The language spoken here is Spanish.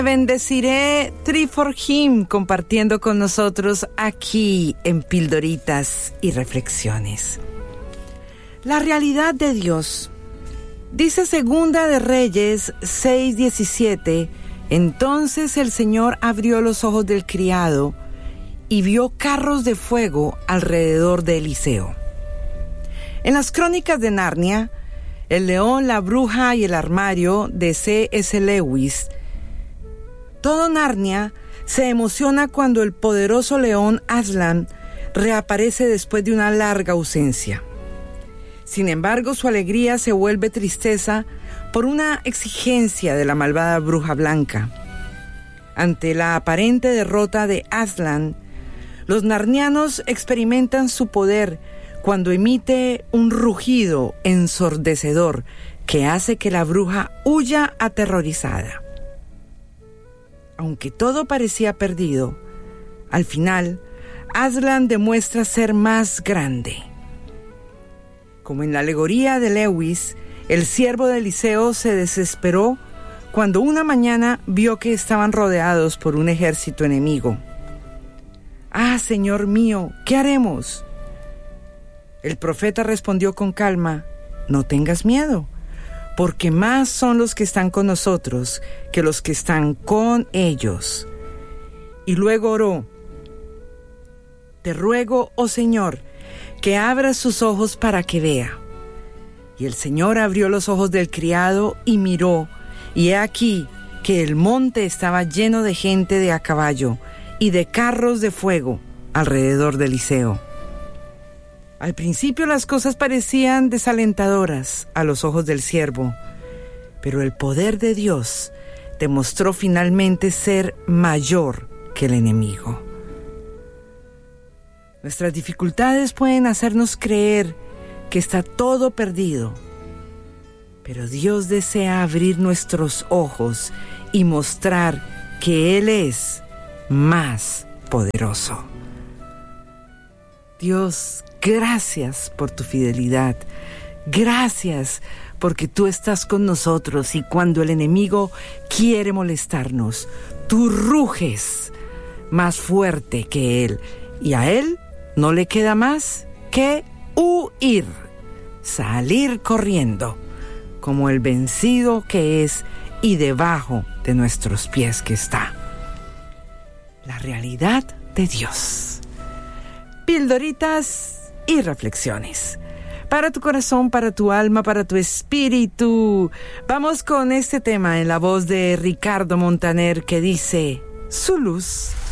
bendeciré, Trifor Him, compartiendo con nosotros aquí en Pildoritas y Reflexiones. La realidad de Dios. Dice Segunda de Reyes 6:17, entonces el Señor abrió los ojos del criado y vio carros de fuego alrededor de Eliseo. En las Crónicas de Narnia, El león, la bruja y el armario de C.S. Lewis, todo Narnia se emociona cuando el poderoso león Aslan reaparece después de una larga ausencia. Sin embargo, su alegría se vuelve tristeza por una exigencia de la malvada bruja blanca. Ante la aparente derrota de Aslan, los narnianos experimentan su poder cuando emite un rugido ensordecedor que hace que la bruja huya aterrorizada. Aunque todo parecía perdido, al final, Aslan demuestra ser más grande. Como en la alegoría de Lewis, el siervo de Eliseo se desesperó cuando una mañana vio que estaban rodeados por un ejército enemigo. «Ah, Señor mío, ¿qué haremos?». El profeta respondió con calma, «No tengas miedo, porque más son los que están con nosotros que los que están con ellos». Y luego oró, «Te ruego, oh Señor, que abras sus ojos para que vea». Y el Señor abrió los ojos del criado y miró, y he aquí que el monte estaba lleno de gente de a caballo y de carros de fuego alrededor de Eliseo. Al principio las cosas parecían desalentadoras a los ojos del siervo, pero el poder de Dios demostró finalmente ser mayor que el enemigo. Nuestras dificultades pueden hacernos creer que está todo perdido, pero Dios desea abrir nuestros ojos y mostrar que Él es más poderoso. Dios, gracias por tu fidelidad. Gracias porque tú estás con nosotros y cuando el enemigo quiere molestarnos, tú ruges más fuerte que él y a él no le queda más que huir, salir corriendo como el vencido que es y debajo de nuestros pies que está. La realidad de Dios. Pildoritas y reflexiones. Para tu corazón, para tu alma, para tu espíritu. Vamos con este tema en la voz de Ricardo Montaner que dice, su luz.